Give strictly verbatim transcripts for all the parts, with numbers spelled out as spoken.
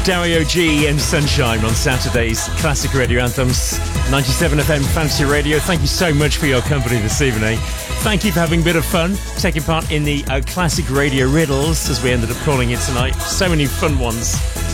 Dario G and Sunshine on Saturday's Classic Radio Anthems, ninety-seven F M Fantasy Radio. Thank you so much for your company this evening. Thank you for having a bit of fun, taking part in the uh, Classic Radio Riddles, as we ended up calling it tonight. So many fun ones.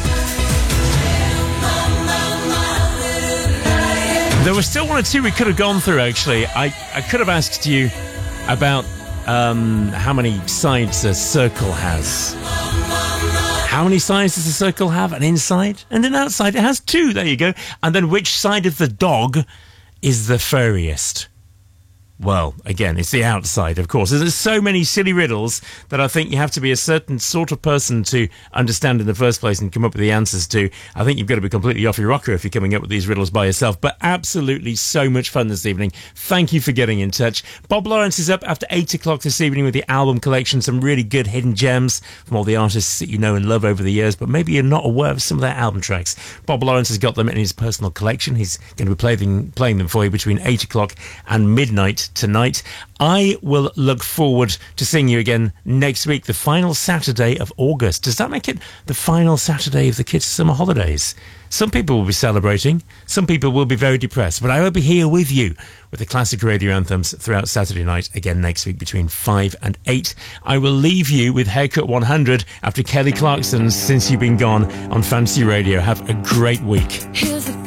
There were still one or two we could have gone through, actually. I, I could have asked you about um, how many sides a circle has. How many sides does a circle have? An inside and an outside. It has two. There you go. And then which side of the dog is the furriest? Well, again, it's the outside, of course. There's so many silly riddles that I think you have to be a certain sort of person to understand in the first place and come up with the answers to. I think you've got to be completely off your rocker if you're coming up with these riddles by yourself. But absolutely so much fun this evening. Thank you for getting in touch. Bob Lawrence is up after eight o'clock this evening with the album collection. Some really good hidden gems from all the artists that you know and love over the years, but maybe you're not aware of some of their album tracks. Bob Lawrence has got them in his personal collection. He's going to be playing, playing them for you between eight o'clock and midnight tonight. I will look forward to seeing you again next week, the final Saturday of August. Does that make it the final Saturday of the kids' summer holidays? Some people will be celebrating, some people will be very depressed, but I will be here with you with the Classic Radio Anthems throughout Saturday night, again next week between five and eight. I will leave you with Haircut one hundred after Kelly Clarkson's Since You've Been Gone on Fantasy Radio. Have a great week.